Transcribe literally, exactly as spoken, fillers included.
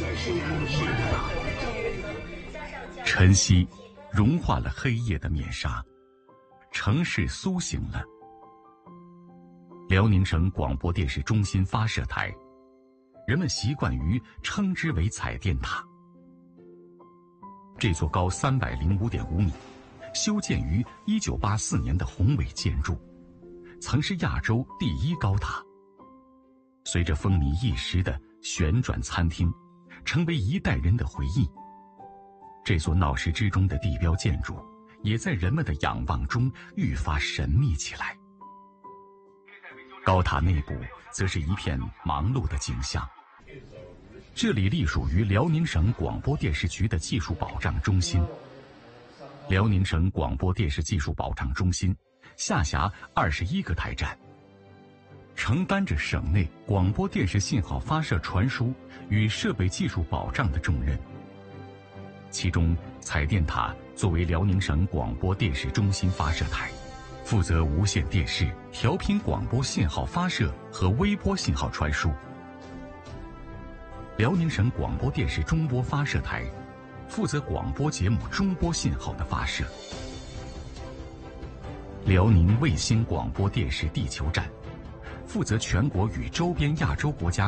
晨曦融化了黑夜的面纱，城市苏醒了。辽宁省广播电视中心发射台，人们习惯于称之为彩电塔。这座高三百零五点五米，修建于一九八四年的宏伟建筑，曾是亚洲第一高塔。随着风靡一时的旋转餐厅，成为一代人的回忆。这座闹市之中的地标建筑，也在人们的仰望中愈发神秘起来。高塔内部则是一片忙碌的景象。这里隶属于辽宁省广播电视局的技术保障中心。辽宁省广播电视技术保障中心下辖二十一个台站，承担着省内广播电视信号发射传输与设备技术保障的重任。其中，彩电塔作为辽宁省广播电视中心发射台，负责无线电视、调频广播信号发射和微波信号传输。辽宁省广播电视中波发射台负责广播节目中波信号的发射。辽宁卫星广播电视地球站负责全国与周边亚洲国家